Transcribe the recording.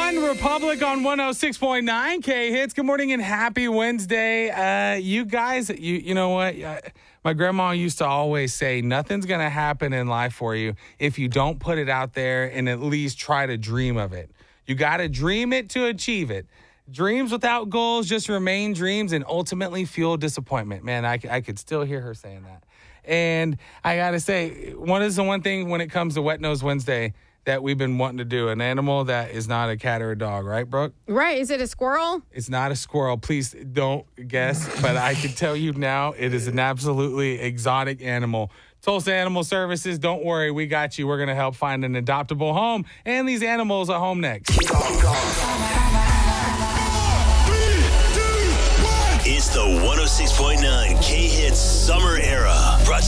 One Republic on 106.9 K Hits. Good morning and happy Wednesday. You guys, you know what? My grandma used to always say, nothing's going to happen in life for you if you don't put it out there and at least try to dream of it. You got to dream it to achieve it. Dreams without goals just remain dreams and ultimately fuel disappointment. Man, I could still hear her saying that. And I got to say, one thing when it comes to Wet Nose Wednesday that we've been wanting to do, an animal that is not a cat or a dog, right, Brooke? Right. Is it a squirrel? It's not a squirrel. Please don't guess, but I can tell you now it is an absolutely exotic animal. Tulsa Animal Services, don't worry, we got you. We're going to help find an adoptable home and these animals a home next. It's the 106.9 K-Hits Summer Era.